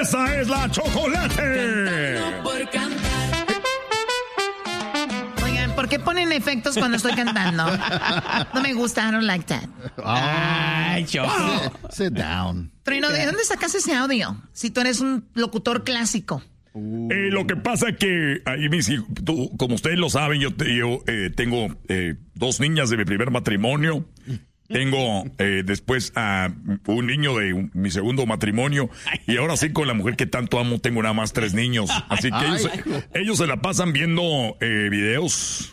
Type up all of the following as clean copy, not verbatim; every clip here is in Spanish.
¡Esa es la Chocolate! Oigan, ¿por qué ponen efectos cuando estoy cantando? No me gusta, I don't like that. Ay, Choco. Sit down. Trueno, ¿de dónde sacas ese audio? Si tú eres un locutor clásico. Lo que pasa es que ahí mis hijos, como ustedes lo saben, yo tengo 2 niñas de mi primer matrimonio. Tengo después a un niño de mi segundo matrimonio. Y ahora sí, con la mujer que tanto amo, tengo nada más 3 niños. Así que ellos se la pasan viendo videos.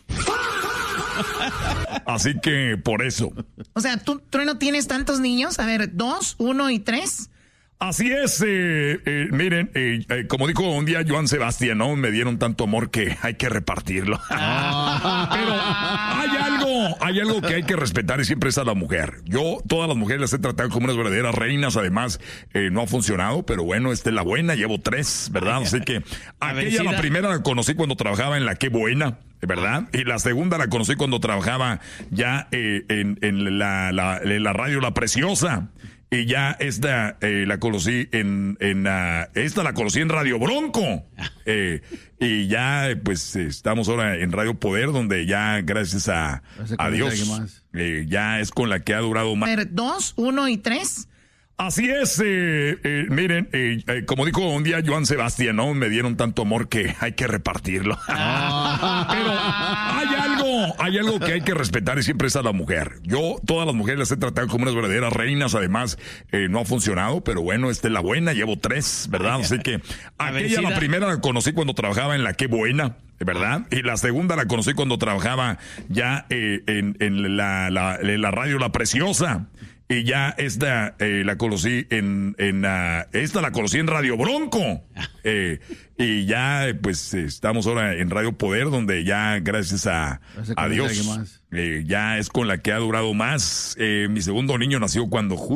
Así que por eso. O sea, ¿tú, Trueno, tienes tantos niños? A ver, 2, 1 y 3. Así es, miren, como dijo un día Joan Sebastián, ¿no? Me dieron tanto amor que hay que repartirlo. Pero hay algo que hay que respetar y siempre es a la mujer. Yo todas las mujeres las he tratado como unas verdaderas reinas, además no ha funcionado, pero bueno, esta es la buena, llevo 3, ¿verdad? Así que aquella, la primera la conocí cuando trabajaba en La Qué Buena, ¿verdad? Y la segunda la conocí cuando trabajaba ya en la radio La Preciosa. Y ya esta la conocí esta la conocí en Radio Bronco. Y ya pues estamos ahora en Radio Poder, donde ya gracias a Dios ya es con la que ha durado más. A ver, 2, 1 y 3. Así es, miren, como dijo un día Joan Sebastián, ¿no? Me dieron tanto amor que hay que repartirlo. Pero hay algo que hay que respetar y siempre es a la mujer. Yo todas las mujeres las he tratado como unas verdaderas reinas, además no ha funcionado, pero bueno, esta es la buena, llevo 3, ¿verdad? Así que aquella, la primera la conocí cuando trabajaba en La Qué Buena, ¿verdad? Y la segunda la conocí cuando trabajaba ya en la radio La Preciosa. Y ya esta la conocí esta la conocí en Radio Bronco. Y ya pues estamos ahora en Radio Poder, donde ya gracias a Dios ya es con la que ha durado más. Mi segundo niño nació